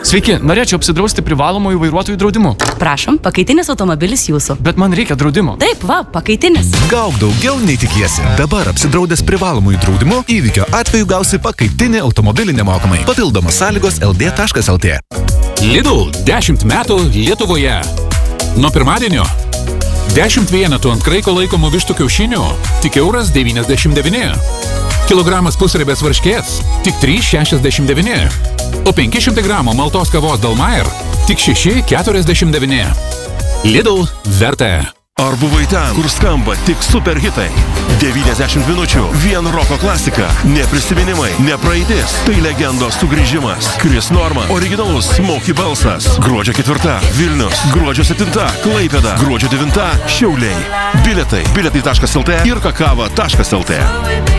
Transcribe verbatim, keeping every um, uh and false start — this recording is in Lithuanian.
Sveiki, norėčiau apsidrausti privalomųjų vairuotojų draudimu. Prašom, pakaitinis automobilis jūsų. Bet man reikia draudimo. Taip, va, pakaitinis. Gauk daugiau nei tikiesi. Dabar apsidraudęs privalomųjų draudimu, įvykio atveju gausi pakaitinį automobilį nemokamai. Papildomos sąlygos L D taškas L T. Lidl dešimt metų Lietuvoje. Nuo pirmadienio dešimt vienetų ant kraiko laikomų vištų kiaušinių tik euras devyniasdešimt devyni. Kilogramas pusriebės varškės tik trys šešiasdešimt devyni. O penki šimtai gramų maltos kavos Dalmair tik šeši keturiasdešimt devyni. Lidl verta. Ar buvai ten, kur skamba tik super hitai? devyniasdešimt minučių, vien roko klasika, ne prisiminimai, ne praeitis, tai legendos sugrįžimas. Chris Norman, originalus Smokey balsas. Gruodžio ketvirta Vilnius, gruodžio septinta Klaipėda, gruodžio devinta Šiauliai. Bilietai, bilietai taškas L T ir kakava taškas L T.